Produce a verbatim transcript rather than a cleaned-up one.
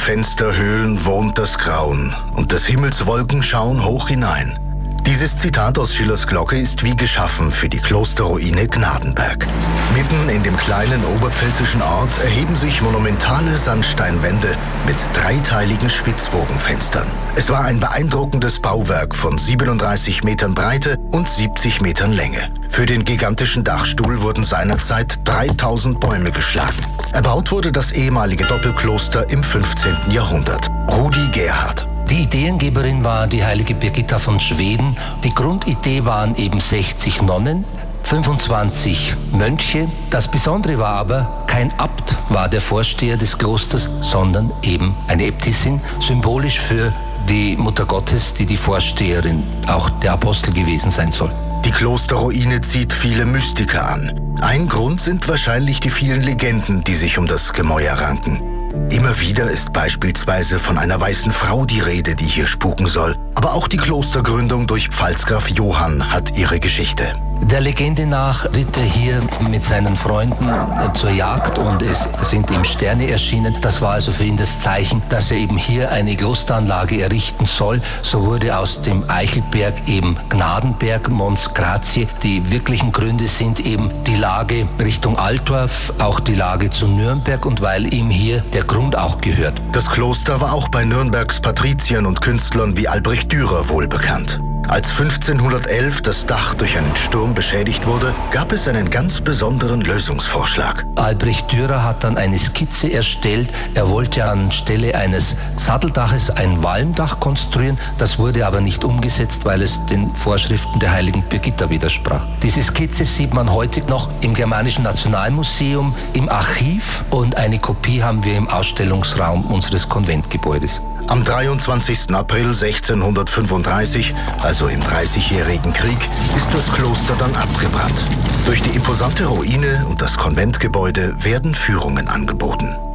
Fensterhöhlen wohnt das Grauen und des Himmels Wolken schauen hoch hinein. Dieses Zitat aus Schillers Glocke ist wie geschaffen für die Klosterruine Gnadenberg. Mitten in dem kleinen oberpfälzischen Ort erheben sich monumentale Sandsteinwände mit dreiteiligen Spitzbogenfenstern. Es war ein beeindruckendes Bauwerk von siebenunddreißig Metern Breite und siebzig Metern Länge. Für den gigantischen Dachstuhl wurden seinerzeit dreitausend Bäume geschlagen. Erbaut wurde das ehemalige Doppelkloster im fünfzehnten Jahrhundert. Rudi Gerhard. Die Ideengeberin war die heilige Birgitta von Schweden. Die Grundidee waren eben sechzig Nonnen, fünfundzwanzig Mönche. Das Besondere war aber, kein Abt war der Vorsteher des Klosters, sondern eben eine Äbtissin, symbolisch für die Mutter Gottes, die die Vorsteherin, auch der Apostel gewesen sein soll. Die Klosterruine zieht viele Mystiker an. Ein Grund sind wahrscheinlich die vielen Legenden, die sich um das Gemäuer ranken. Immer wieder ist beispielsweise von einer weißen Frau die Rede, die hier spuken soll. Aber auch die Klostergründung durch Pfalzgraf Johann hat ihre Geschichte. Der Legende nach ritt er hier mit seinen Freunden zur Jagd und es sind ihm Sterne erschienen. Das war also für ihn das Zeichen, dass er eben hier eine Klosteranlage errichten soll. So wurde aus dem Eichelberg eben Gnadenberg, Mons Gratiae. Die wirklichen Gründe sind eben die Lage Richtung Altdorf, auch die Lage zu Nürnberg und weil ihm hier der Grund auch gehört. Das Kloster war auch bei Nürnbergs Patriziern und Künstlern wie Albrecht Dürer wohlbekannt. Als fünfzehnhundertelf das Dach durch einen Sturm beschädigt wurde, gab es einen ganz besonderen Lösungsvorschlag. Albrecht Dürer hat dann eine Skizze erstellt. Er wollte anstelle eines Satteldaches ein Walmdach konstruieren. Das wurde aber nicht umgesetzt, weil es den Vorschriften der heiligen Birgitta widersprach. Diese Skizze sieht man heute noch im Germanischen Nationalmuseum im Archiv und eine Kopie haben wir im Ausstellungsraum unseres Konventgebäudes. Am dreiundzwanzigsten April sechzehnhundertfünfunddreißig, also im Dreißigjährigen Krieg, ist das Kloster dann abgebrannt. Durch die imposante Ruine und das Konventgebäude werden Führungen angeboten.